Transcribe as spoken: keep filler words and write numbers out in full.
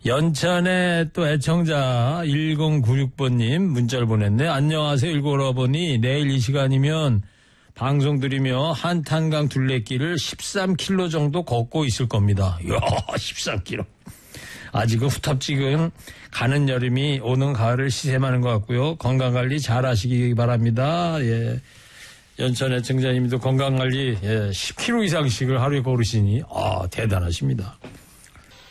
연천의 또 애청자 일공구육 번님 문자를 보냈네. 안녕하세요. 일고라버니 내일 이 시간이면 방송 들으며 한탄강 둘레길을 십삼 킬로미터 정도 걷고 있을 겁니다. 이야, 십삼 킬로미터. 아직은 후텁지근 가는 여름이 오는 가을을 시샘하는 것 같고요. 건강관리 잘 하시기 바랍니다. 예. 연천 애청자님도 건강관리 예, 십 킬로미터 이상씩을 하루에 걸으시니 아 대단하십니다.